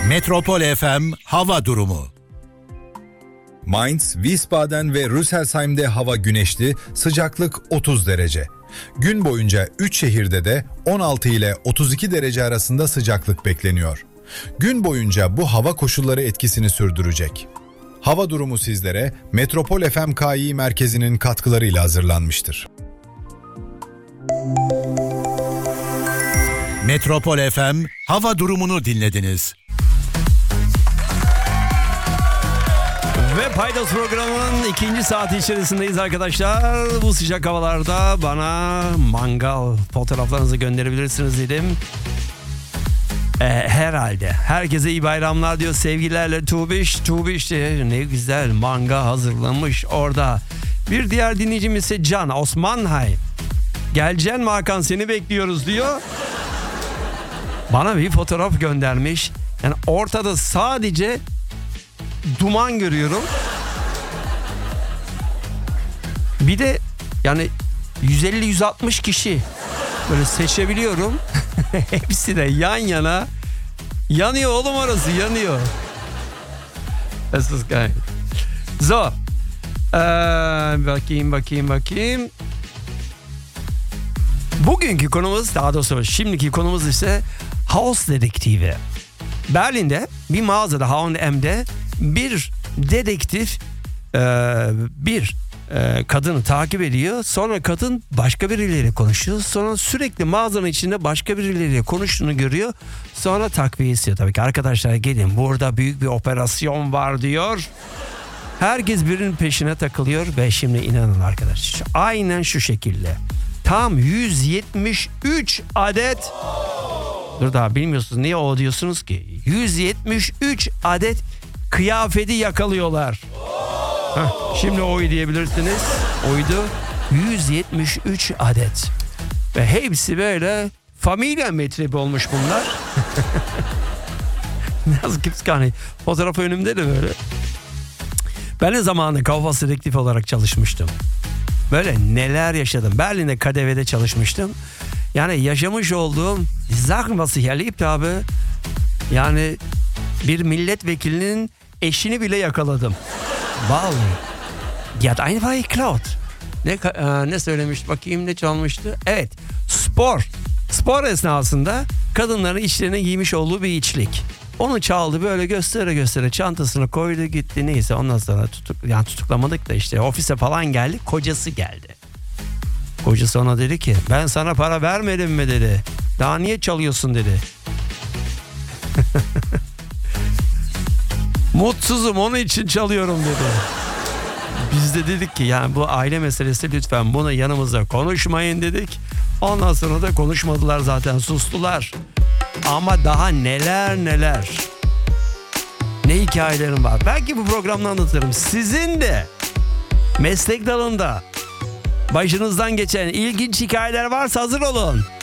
Metropol FM hava durumu. Mainz, Wiesbaden ve Rüsselsheim'de hava güneşli, sıcaklık 30 derece. Gün boyunca 3 şehirde de 16 ile 32 derece arasında sıcaklık bekleniyor. Gün boyunca bu hava koşulları etkisini sürdürecek. Hava durumu sizlere Metropol FM KI merkezinin katkılarıyla hazırlanmıştır. Metropol FM hava durumunu dinlediniz. Ve Paydos programının ikinci saati içerisindeyiz arkadaşlar. Bu sıcak havalarda bana mangal fotoğraflarınızı gönderebilirsiniz dedim. Herhalde. Herkese iyi bayramlar diyor. Sevgilerle Tuğbiş. Tuğbiş de ne güzel manga hazırlamış orada. Bir diğer dinleyicimiz ise Can Osmanhay. Geleceksin mi Hakan, seni bekliyoruz diyor. Bana bir fotoğraf göndermiş. Yani ortada sadece duman görüyorum. Bir de yani 150-160 kişi böyle seçebiliyorum. Hepsi de yan yana. Yanıyor oğlum, orası yanıyor. Das ist geil. So. Bakayım. Bugünkü konumuz, daha doğrusu şimdiki konumuz ise Haus Detektivi. Berlin'de bir mağazada H&M'de bir dedektif bir kadını takip ediyor. Sonra kadın başka birileriyle konuşuyor. Sonra sürekli mağazanın içinde başka birileriyle konuştuğunu görüyor. Sonra takviye istiyor tabii ki. Arkadaşlar gelin, burada büyük bir operasyon var diyor. Herkes birinin peşine takılıyor ve şimdi inanın arkadaşlar, aynen şu şekilde. Tam 173 adet. Dur, daha bilmiyorsunuz niye o diyorsunuz ki? 173 adet kıyafeti yakalıyorlar. Şimdi oy diyebilirsiniz. Oydu 173 adet. Ve hepsi böyle familya metrebi olmuş bunlar. Nasıl kipskani. Fotoğraf önümde de böyle. Ben de zamanında Kaufhaus dedektif olarak çalışmıştım. Böyle neler yaşadım. Berlin'de KDV'de çalışmıştım. Yani yaşamış olduğum Sachen, was ich erlebt habe. Yani bir milletvekilinin eşini bile yakaladım. Vallahi. Die hat einfach geklaut. Ne söylemişti bakayım, ne çalmıştı? Evet, spor esnasında kadınların içlerine giymiş olduğu bir içlik. Onu çaldı, böyle göstere çantasına koydu gitti, neyse ondan sonra tutuklamadık da işte ofise falan geldi, kocası geldi. Kocası ona dedi ki, ben sana para vermedim mi dedi. Daha niye çalıyorsun dedi. Mutsuzum, onun için çalıyorum dedi. Biz de dedik ki yani bu aile meselesi, lütfen bunu yanımızda konuşmayın dedik. Ondan sonra da konuşmadılar zaten, sustular. Ama daha neler. Ne hikayelerim var. Belki bu programda anlatırım. Sizin de meslek dalında başınızdan geçen ilginç hikayeler varsa hazır olun.